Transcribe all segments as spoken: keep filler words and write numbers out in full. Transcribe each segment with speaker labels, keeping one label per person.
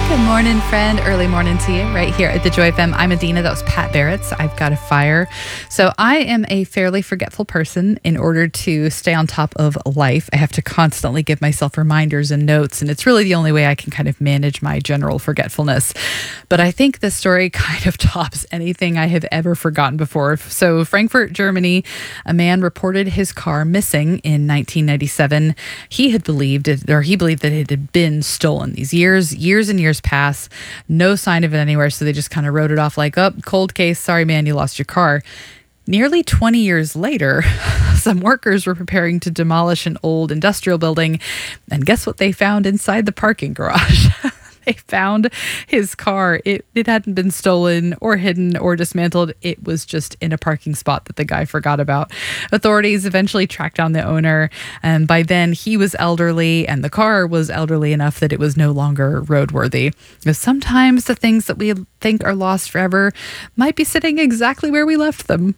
Speaker 1: Good morning, friend. Early morning to you right here at the Joy F M. I'm Adina. That was Pat Barrett's I've Got a Fire. So I am a fairly forgetful person. In order to stay on top of life, I have to constantly give myself reminders and notes, and it's really the only way I can kind of manage my general forgetfulness. But I think this story kind of tops anything I have ever forgotten before. So Frankfurt, Germany, a man reported his car missing in nineteen ninety-seven. He had believed it, or he believed that it had been stolen. These years, years and years pass, no sign of it anywhere, so they just kind of wrote it off like, oh, cold case, sorry man, you lost your car. Nearly twenty years later, some workers were preparing to demolish an old industrial building, and guess what they found inside the parking garage? They found his car. It it hadn't been stolen or hidden or dismantled. It was just in a parking spot that the guy forgot about. Authorities eventually tracked down the owner, and by then he was elderly and the car was elderly enough that it was no longer roadworthy. Because sometimes the things that we think are lost forever might be sitting exactly where we left them.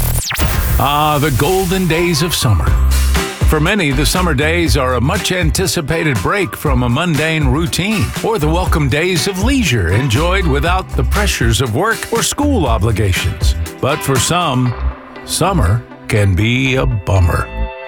Speaker 2: Ah, the golden days of summer. For many, the summer days are a much-anticipated break from a mundane routine, or the welcome days of leisure enjoyed without the pressures of work or school obligations. But for some, summer can be a bummer.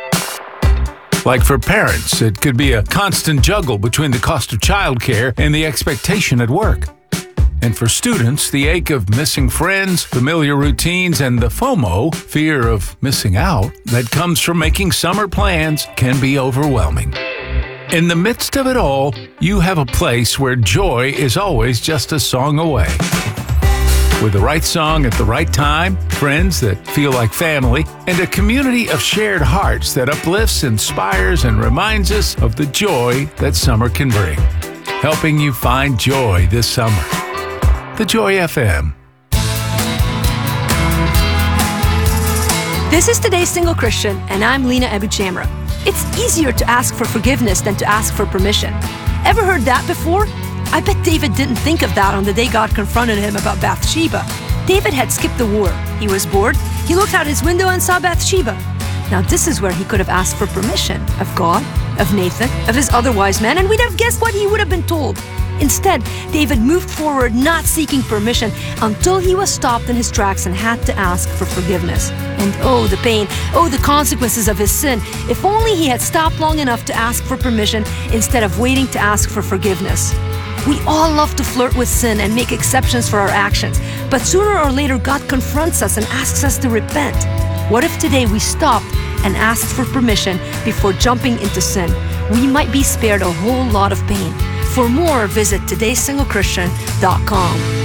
Speaker 2: Like for parents, it could be a constant juggle between the cost of childcare and the expectation at work. And for students, the ache of missing friends, familiar routines, and the FOMO, fear of missing out, that comes from making summer plans can be overwhelming. In the midst of it all, you have a place where joy is always just a song away. With the right song at the right time, friends that feel like family, and a community of shared hearts that uplifts, inspires, and reminds us of the joy that summer can bring. Helping you find joy this summer. The Joy F M.
Speaker 3: This is Today's Single Christian, and I'm Lena Abu-Jamra. It's easier to ask for forgiveness than to ask for permission. Ever heard that before? I bet David didn't think of that on the day God confronted him about Bathsheba. David had skipped the war. He was bored. He looked out his window and saw Bathsheba. Now this is where he could have asked for permission of God, of Nathan, of his other wise men, and we'd have guessed what he would have been told. Instead, David moved forward not seeking permission until he was stopped in his tracks and had to ask for forgiveness. And oh, the pain, oh, the consequences of his sin. If only he had stopped long enough to ask for permission instead of waiting to ask for forgiveness. We all love to flirt with sin and make exceptions for our actions, but sooner or later God confronts us and asks us to repent. What if today we stopped and asked for permission before jumping into sin? We might be spared a whole lot of pain. For more, visit todays single christian dot com.